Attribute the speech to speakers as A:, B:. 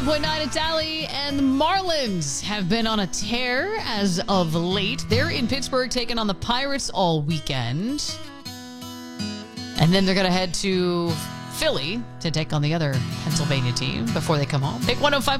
A: 105.9 at Tally, and the Marlins have been on a tear as of late. They're in Pittsburgh taking on the Pirates all weekend. And then they're going to head to Philly to take on the other Pennsylvania team before they come home. Pick 105.